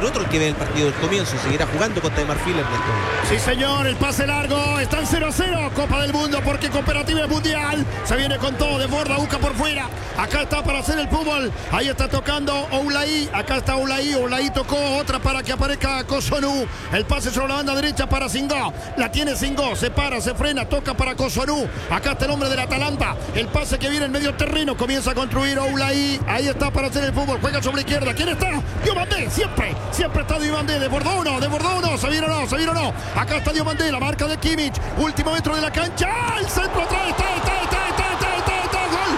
ser otro el que ve el partido del comienzo. Seguirá jugando Costa de Marfil, Ernesto. Sí, señor, el pase largo. Están 0-0. Copa del Mundo porque Cooperativa es mundial. Se viene con todo. Desborda, busca por fuera. Acá está para hacer el fútbol. Ahí está tocando Oulaí. Acá está Oulaí. Oulaí tocó otra para que aparezca Cossonu. El pase sobre la banda derecha para Singó. La tiene Singó. Se para, se frena. Toca para Cossonu. Acá está el hombre del Atalanta. El pase que viene en medio terreno. Comienza a construir Oulaí. Ahí está para hacer el fútbol. Juega sobre la izquierda. ¿Quién está? Diomandé. Siempre está Diomandé. Desbordó uno. Se viene o no. Acá está Diomandé. La marca de Kimmich. Último metro de la cancha. El centro atrás. Está. Gol.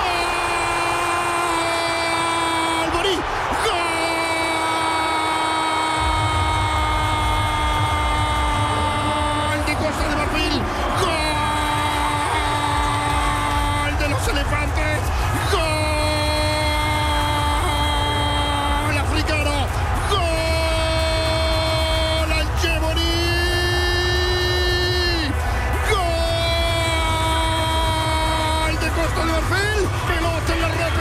Borí. Gol de Costa de Marfil. Gol de los elefantes. Gol africano. Gol al Cheborí. Gol de Costa de Marfil. Pelota en la red.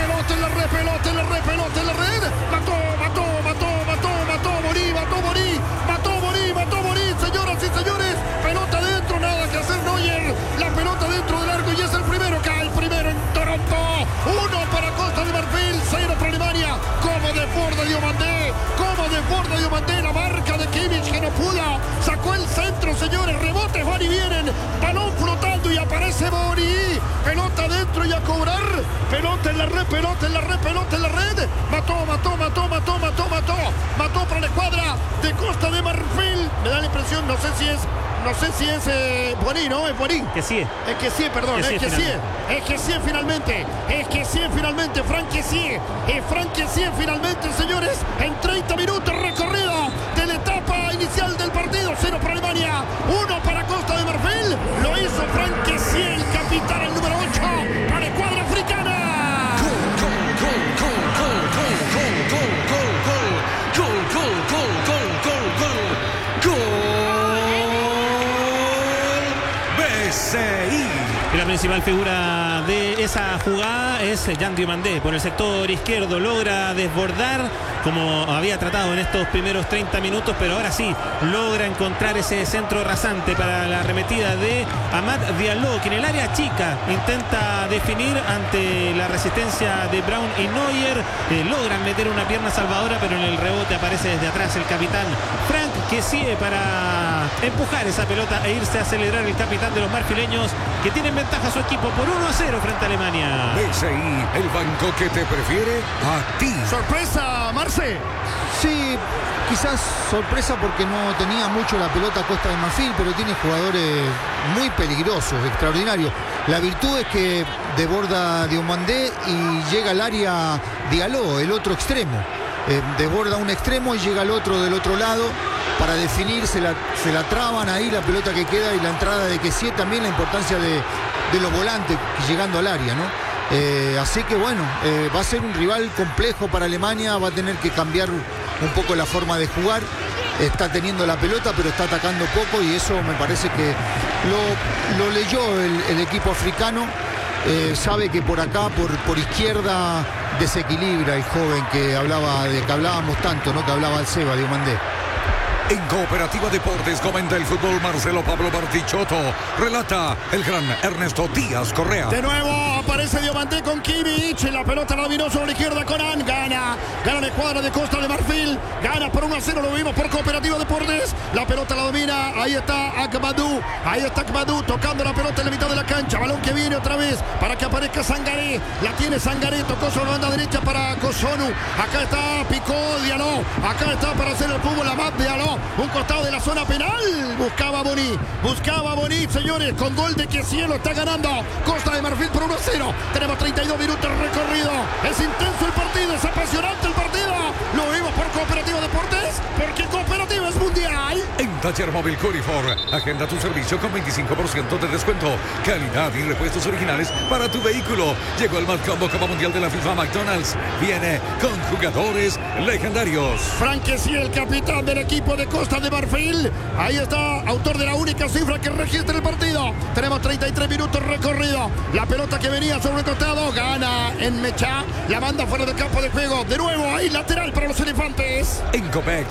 Mató Borí. Señoras y señores. Pelota dentro. Nada que hacer, Neuer. La pelota dentro del arco y es el primero. Cae el primero en Toronto. 1 para Costa de Marfil. 0 para Alemania. Como desborda Diomandé. La marca de Kimmich que no pudo. Sacó el centro, señores. Rebotes van y vienen. Balón flotando y aparece Borí. Pelota dentro y a cobrar. Pelota en la red. Mató para la escuadra de Costa de Marfil. Me da la impresión, no sé si es Borí, ¿no? Es Borí. Que sí. Es que sí, perdón. Es que sí, finalmente. Frank Kessié. Frank Kessié, finalmente, señores. En 30 minutos recorrido de la etapa inicial del partido. 0 para Alemania, 1 para Costa de Marfil. Lo hizo Frank Kessié, el capitán, el número 8 para la escuadra africana. Y la principal figura de esa jugada es Jan Diomandé. Por el sector izquierdo logra desbordar como había tratado en estos primeros 30 minutos, pero ahora sí logra encontrar ese centro rasante para la arremetida de Amad Diallo, que en el área chica intenta definir ante la resistencia de Brown y Neuer. Logran meter una pierna salvadora, pero en el rebote aparece desde atrás el capitán Frank Kessié para empujar esa pelota e irse a celebrar el capitán de los marfileños, que tienen ventaja a su equipo por 1-0 frente a Alemania. BCI, el banco que te prefiere a ti. Sorpresa, Marce. Sí, quizás sorpresa porque no tenía mucho la pelota Costa de Marfil, pero tiene jugadores muy peligrosos, extraordinarios. La virtud es que desborda Diomandé y llega al área Diallo, el otro extremo. Desborda un extremo y llega al otro del otro lado para definir, se la traban ahí la pelota que queda y la entrada de Kessié, también la importancia de los volantes llegando al área, ¿no? Así que bueno, va a ser un rival complejo para Alemania, va a tener que cambiar un poco la forma de jugar. Está teniendo la pelota, pero está atacando poco y eso me parece que lo leyó el equipo africano. Sabe que por acá, por izquierda, desequilibra el joven que hablábamos tanto, ¿no? Que hablaba el Seba Diomandé. En Cooperativa Deportes comenta el fútbol Marcelo Pablo Bartichotto. Relata el gran Ernesto Díaz Correa. De nuevo aparece Diomandé con Kimmich. La pelota la dominó sobre la izquierda Conan. Gana la escuadra de Costa de Marfil. Gana por 1-0. Lo vimos por Cooperativa Deportes. La pelota la domina. Ahí está Akmadou. Tocando la pelota en la mitad de la cancha. Balón que viene otra vez para que aparezca Sangaré. La tiene Sangaré. Tocó sobre la banda derecha para Cossonu. Acá está Picó Diallo. Acá está para hacer el fútbol Amad Diallo. Un costado de la zona penal. Buscaba Borí, señores, con gol de Kessié. Lo está ganando Costa de Marfil por 1-0. Tenemos 32 minutos recorrido. Es intenso el partido, es apasionante el partido. Lo vimos por Cooperativa Deportes, porque Cooperativa es mundial. En Taller Móvil Curifor, agenda tu servicio con 25% de descuento. Calidad y repuestos originales para tu vehículo. Llegó el Mad Combo Copa Mundial de la FIFA McDonald's. Viene con jugadores legendarios. Frank Kessié, el capitán del equipo de Costa de Marfil. Ahí está, autor de la única cifra que registra el partido. Tenemos 33 minutos recorrido. La pelota que venía sobre el costado. Gana en Mechá. La manda fuera del campo de juego. De nuevo ahí lateral para los elefantes. En Copec